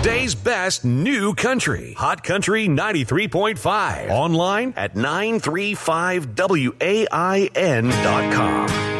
Today's best new country. Hot Country 93.5. Online at 935WAIN.com.